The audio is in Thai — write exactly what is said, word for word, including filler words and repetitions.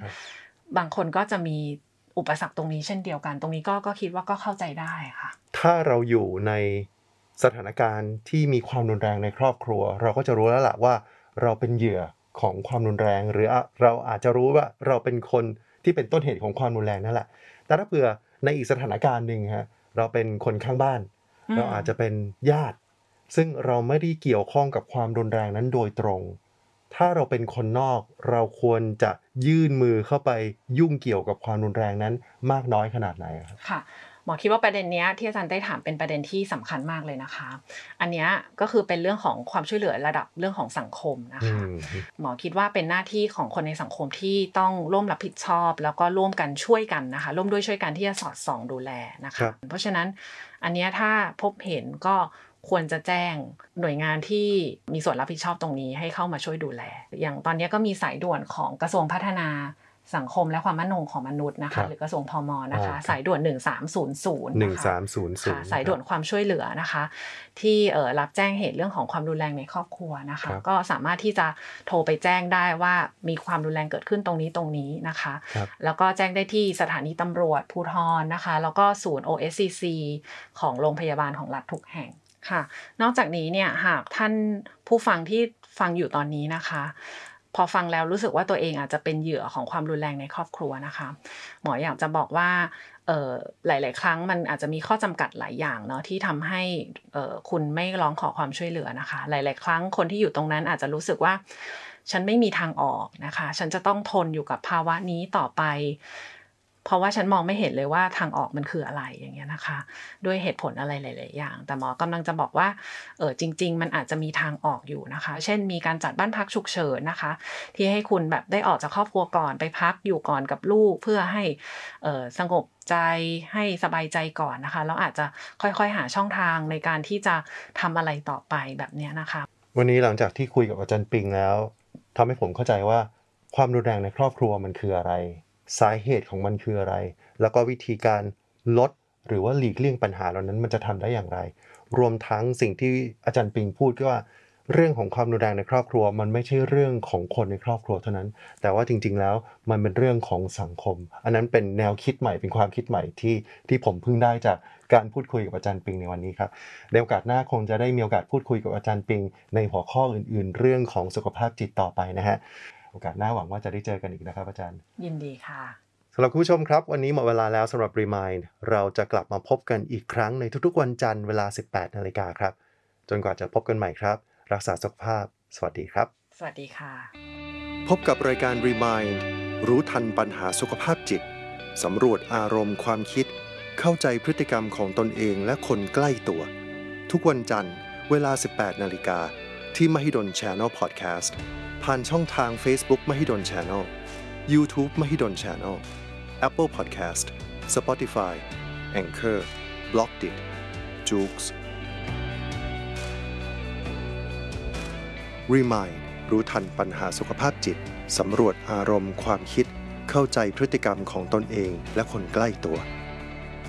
บางคนก็จะมีอุปสรรคตรงนี้เช่นเดียวกันตรงนี้ก็ก็คิดว่าก็เข้าใจได้ค่ะถ้าเราอยู่ในสถานการณ์ที่มีความรุนแรงในครอบครัวเราก็จะรู้แล้วล่ะว่าเราเป็นเหยื่อของความรุนแรงหรือเราอาจจะรู้ว่าเราเป็นคนที่เป็นต้นเหตุของความรุนแรงนั่นแหละแต่ถ้าเผื่อในอีกสถานการณ์นึงฮะเราเป็นคนข้างบ้านเราอาจจะเป็นญาติซึ่งเราไม่ได้เกี่ยวข้องกับความรุนแรงนั้นโดยตรงถ้าเราเป็นคนนอกเราควรจะยื่นมือเข้าไปยุ่งเกี่ยวกับความรุนแรงนั้นมากน้อยขนาดไหนครับค่ะหมอคิดว่าประเด็นนี้ที่อาจารย์ได้ถามเป็นประเด็นที่สำคัญมากเลยนะคะอันนี้ก็คือเป็นเรื่องของความช่วยเหลือระดับเรื่องของสังคมนะคะหมอคิดว่าเป็นหน้าที่ของคนในสังคมที่ต้องร่วมรับผิดชอบแล้วก็ร่วมกันช่วยกันนะคะร่วมด้วยช่วยกันที่จะสอดส่องดูแลนะคะเพราะฉะนั้นอันนี้ถ้าพบเห็นก็ควรจะแจ้งหน่วยงานที่มีส่วนรับผิดชอบตรงนี้ให้เข้ามาช่วยดูแลอย่างตอนนี้ก็มีสายด่วนของกระทรวงพัฒนาสังคมและความมั่นคงของมนุษย์นะคะหรือกระทรวงพมนะคะสายด่วนหนึ่งสามศูนย์ศูนย์หนึ่งสามศูนย์ศูนย์สายด่วนความช่วยเหลือนะคะที่เอ่อรับแจ้งเหตุเรื่องของความรุนแรงในครอบครัวนะคะก็สามารถที่จะโทรไปแจ้งได้ว่ามีความรุนแรงเกิดขึ้นตรงนี้ตรงนี้นะคะแล้วก็แจ้งได้ที่สถานีตำรวจภูธรนะคะแล้วก็ศูนย์ โอ เอส ซี ซี ของโรงพยาบาลของรัฐทุกแห่งค่ะนอกจากนี้เนี่ยหากท่านผู้ฟังที่ฟังอยู่ตอนนี้นะคะพอฟังแล้วรู้สึกว่าตัวเองอาจจะเป็นเหยื่อของความรุนแรงในครอบครัวนะคะหมออยากจะบอกว่าเอ่อหลายๆครั้งมันอาจจะมีข้อจำกัดหลายอย่างเนาะที่ทำให้เอ่อคุณไม่ร้องขอความช่วยเหลือนะคะหลายๆครั้งคนที่อยู่ตรงนั้นอาจจะรู้สึกว่าฉันไม่มีทางออกนะคะฉันจะต้องทนอยู่กับภาวะนี้ต่อไปเพราะว่าฉันมองไม่เห็นเลยว่าทางออกมันคืออะไรอย่างเงี้ยนะคะด้วยเหตุผลอะไรหลายๆอย่างแต่หมอกำลังจะบอกว่าเออจริงๆมันอาจจะมีทางออกอยู่นะคะเช่นมีการจัดบ้านพักฉุกเฉินนะคะที่ให้คุณแบบได้ออกจากครอบครัวก่อนไปพักอยู่ก่อนกับลูกเพื่อให้เออสงบใจให้สบายใจก่อนนะคะแล้วอาจจะค่อยๆหาช่องทางในการที่จะทำอะไรต่อไปแบบนี้นะคะวันนี้หลังจากที่คุยกับอาจารย์ปิงแล้วทำให้ผมเข้าใจว่าความรุนแรงในครอบครัวมันคืออะไรสาเหตุของมันคืออะไรแล้วก็วิธีการลดหรือว่าหลีกเลี่ยงปัญหาเหล่านั้นมันจะทำได้อย่างไรรวมทั้งสิ่งที่อาจารย์ปิงพูดก็ว่าเรื่องของความรุนแรงในครอบครัวมันไม่ใช่เรื่องของคนในครอบครัวเท่านั้นแต่ว่าจริงๆแล้วมันเป็นเรื่องของสังคมอันนั้นเป็นแนวคิดใหม่เป็นความคิดใหม่ที่ที่ผมเพิ่งได้จากการพูดคุยกับอาจารย์ปิงในวันนี้ครับในโอกาสหน้าคงจะได้มีโอกาสพูดคุยกับอาจารย์ปิงในหัวข้ออื่นๆเรื่องของสุขภาพจิตต่อไปนะฮะโอกาสหน้าหวังว่าจะได้เจอกันอีกนะครับอาจารย์ยินดีค่ะสำหรับคุณผู้ชมครับวันนี้หมดเวลาแล้วสำหรับ Remind เราจะกลับมาพบกันอีกครั้งในทุกๆวันจันทร์เวลา สิบแปดนาฬิกาครับจนกว่าจะพบกันใหม่ครับรักษาสุขภาพสวัสดีครับสวัสดีค่ะพบกับรายการ Remind รู้ทันปัญหาสุขภาพจิตสำรวจอารมณ์ความคิดเข้าใจพฤติกรรมของตนเองและคนใกล้ตัวทุกวันจันทร์เวลา สิบแปดนาฬิกาที่ Mahidol Channel Podcast ผ่านช่องทาง Facebook Mahidol Channel YouTube Mahidol Channel Apple Podcast Spotify Anchor Blockdit Joox Remind รู้ทันปัญหาสุขภาพจิตสำรวจอารมณ์ความคิดเข้าใจพฤติกรรมของตนเองและคนใกล้ตัว